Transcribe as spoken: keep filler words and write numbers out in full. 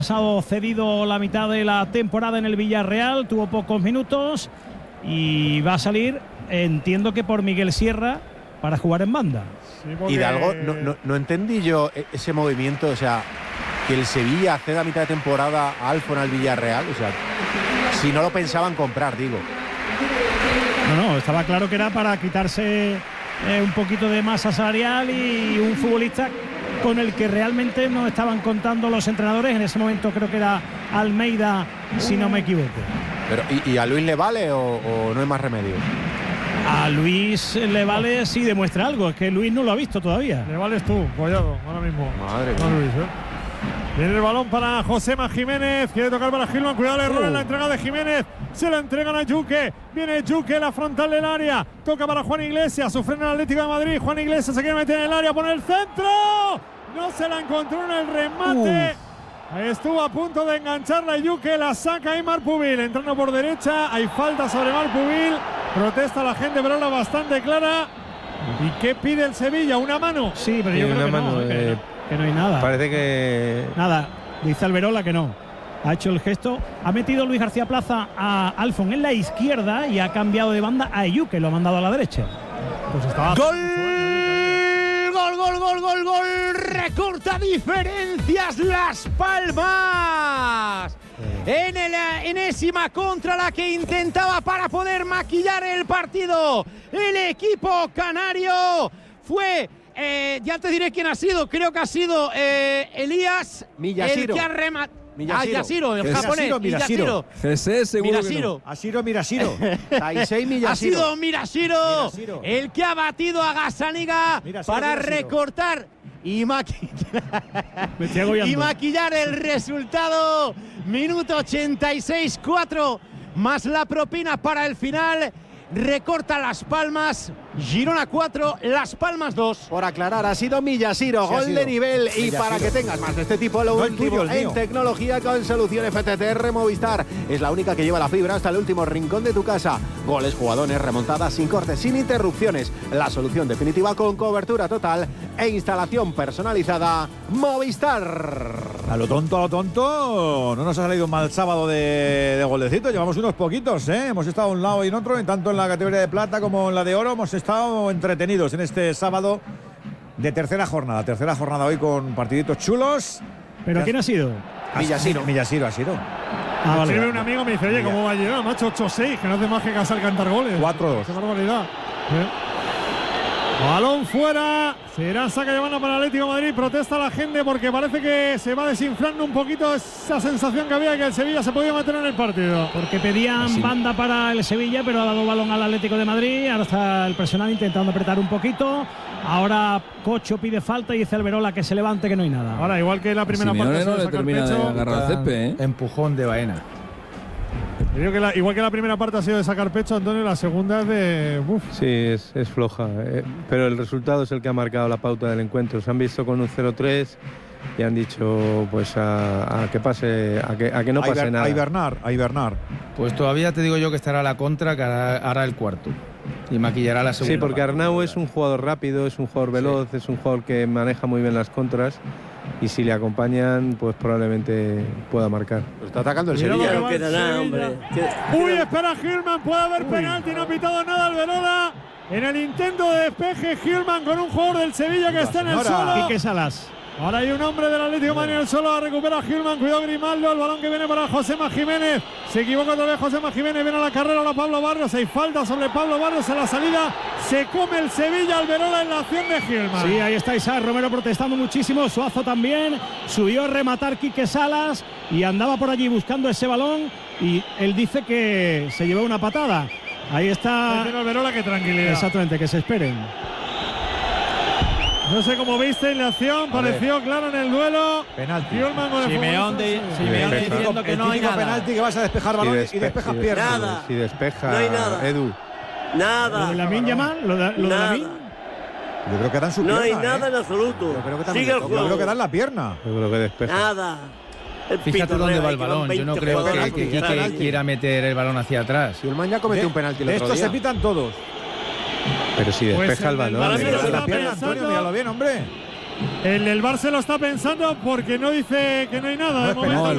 Pasado cedido la mitad de la temporada en el Villarreal, tuvo pocos minutos y va a salir, entiendo que por Miguel Sierra, para jugar en banda. Sí, porque... Hidalgo, no, no, no entendí yo ese movimiento, o sea, que el Sevilla ceda a mitad de temporada a Alfon al Villarreal, o sea, si no lo pensaban comprar, digo. No, no, estaba claro que era para quitarse eh, un poquito de masa salarial y un futbolista con el que realmente no estaban contando los entrenadores. En ese momento creo que era Almeida, si no me equivoco. Pero, ¿y, y a Luis le vale o, o no hay más remedio? A Luis le vale si demuestra algo, es que Luis no lo ha visto todavía. Le vales tú, Collado, ahora mismo. Madre no, mía. Luis, ¿eh? Viene el balón para Josema Jiménez, quiere tocar para Gilman, cuidado el error uh. en la entrega de Jiménez, se la entregan a Yuque, viene Yuque, la frontal del área, toca para Juan Iglesias, su freno el Atlético de Madrid, Juan Iglesias se quiere meter en el área, pone el centro, no se la encontró en el remate, uh. estuvo a punto de engancharla Yuque, la saca ahí Marpubil, entrando por derecha, hay falta sobre Marpubil, protesta la gente, pero era bastante clara. ¿Y qué pide el Sevilla? ¿Una mano? Sí, pero yo sí, creo que mano, no, eh, que no, que no hay nada. Parece que... Nada, dice Alberola que no. Ha hecho el gesto, ha metido Luis García Plaza a Alfon en la izquierda y ha cambiado de banda a Ayu, que lo ha mandado a la derecha. Pues estaba... ¡Gol! ¡Gol, gol, gol, gol, gol! ¡Recorta diferencias Las Palmas! En la enésima contra la que intentaba para poder maquillar el partido. El equipo canario fue... Eh, ya te diré quién ha sido, creo que ha sido eh, Elías, Miyashiro. el que ha rematado. Miyashiro. Ah, Yashiro, el Miyashiro, japonés. Miyashiro. Jesús, seguro Mirashiro. que no. Ashiro Mirashiro. Taisei Miyashiro. Ha sido Mirashiro, Mirashiro, el que ha batido a Gazzaniga Mirashiro, para Mirashiro. recortar y maquillar, y maquillar el resultado. Minuto ochenta y seis, cuatro más la propina para el final. Recorta Las Palmas, Girona cuatro, Las Palmas dos. Por aclarar, ha sido Miyashiro, Sí, gol sido. de nivel. Y Miyashiro. para que tengas más de este tipo, lo No el último tuyo, el en mío. tecnología con solución F T T R Movistar. Es la única que lleva la fibra hasta el último rincón de tu casa. Goles, jugadones, remontadas, sin cortes, sin interrupciones. La solución definitiva con cobertura total e instalación personalizada Movistar. A lo tonto, a lo tonto, no nos ha salido un mal sábado de, de golecito. Llevamos unos poquitos, ¿eh? Hemos estado a un lado y en otro, en tanto en la categoría de plata como en la de oro. Hemos estado entretenidos en este sábado de tercera jornada. Tercera jornada hoy con partiditos chulos. ¿Pero quién ha sido? Miyashiro. Miyashiro ha sido. Ah, Me vale. escribe un amigo, me dice, oye, ¿cómo va a llegar? Macho, ocho seis, que no hace más que casar cantar goles. cuatro dos. ¡Qué barbaridad! ¿Eh? Balón fuera, será saca de banda para el Atlético de Madrid, protesta la gente porque parece que se va desinflando un poquito esa sensación que había que el Sevilla se podía meter en el partido. Porque pedían Así. banda para el Sevilla, pero ha dado balón al Atlético de Madrid. Ahora está el personal intentando apretar un poquito. Ahora Cocho pide falta y dice Alberola que se levante, que no hay nada. Ahora, igual que la primera Simeone parte no se le saca el termina de pecho, agarrar el cepe, ¿eh? Empujón de Baena. yo digo que la- igual que la primera parte ha sido de sacar pecho, Antonio, la segunda es de... Uf. Sí, es, es floja, eh, pero el resultado es el que ha marcado la pauta del encuentro. Se han visto con un cero tres y han dicho pues a, a que pase, a que, a que no A pase hiber- nada. A hibernar, a hibernar. Pues todavía te digo yo que estará la contra, que hará, hará el cuarto y maquillará la segunda. Sí, porque parte. Arnau es un jugador rápido, es un jugador veloz, es un jugador que maneja muy bien las contras y si le acompañan, pues probablemente pueda marcar. Lo está atacando el Cuidado Sevilla. que ¿eh? va el Sevilla. Uy, espera Gilman, puede haber penalti, no ha pitado nada Alberola. En el intento de despeje, Gilman con un jugador del Sevilla que está en el señora. suelo. Quique Salas. Ahora hay un hombre del Atlético de Madrid en el suelo, recupera Gilman, cuidado Grimaldo, el balón que viene para Josema Jiménez, se equivoca otra vez Josema Jiménez, viene a la carrera ahora Pablo Barrios, hay falta sobre Pablo Barrios en la salida, se come el Sevilla, Alberola en la acción de Gilman. Sí, ahí está Isaac Romero protestando muchísimo, Suazo también, subió a rematar Quique Salas y andaba por allí buscando ese balón y él dice que se llevó una patada. Ahí está. Dice Alberola que tranquilidad. Exactamente, que se esperen. No sé cómo viste en la acción, pareció claro en el duelo. Penalti. Gilman con el Simeone, futbolista, sí. Simeone despeja. diciendo que no hay nada. Penalti que vas a despejar balón y despe- despejas si piernas. despeja- Si despeja, No hay nada. Edu. Nada. Lo de Lamine Yamal, lo de, lo de Nada. Lamine. Yo creo que dan su No pierna. hay nada ¿eh? en absoluto. Yo creo que también Sigue el yo juego. creo que dan la pierna. Yo creo que despeja. Nada. El Fíjate pitorreo dónde va ahí, el que van balón. Yo no veinte creo que, jugadores que con Quique penalti. quiera meter el balón hacia atrás. Gilman ya cometió De- un penalti el de otro estos día. se pitan todos. Pero si Pues despeja el en el balón. balón eh, se La está pierna, pensando. Antonio, míralo bien, hombre. El del Barça lo está pensando porque no dice que no hay nada. No de es momento. penalti.